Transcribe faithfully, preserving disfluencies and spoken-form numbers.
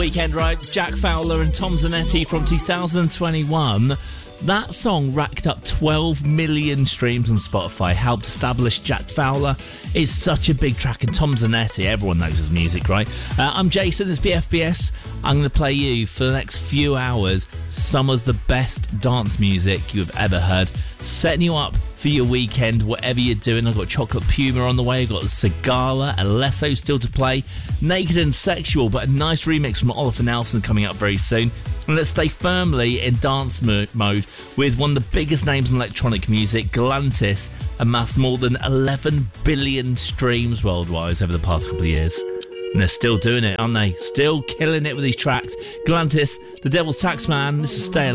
Weekend, right? Jack Fowler and Tom Zanetti from two thousand twenty-one. That song racked up twelve million streams on Spotify, helped establish Jack Fowler. It's such a big track, and Tom Zanetti, everyone knows his music, right? Uh, I'm Jason, it's B F B S. I'm going to play you, for the next few hours, some of the best dance music you've ever heard, setting you up for your weekend, whatever you're doing. I've got Chocolate Puma on the way, I've got Sigala, Alesso still to play, Naked and Sexual, but a nice remix from Oliver Nelson coming up very soon. And let's stay firmly in dance mo- mode with one of the biggest names in electronic music. Galantis amassed more than eleven billion streams worldwide over the past couple of years. And they're still doing it, aren't they? Still killing it with these tracks. Galantis, The Devil's Taxman, this is Stay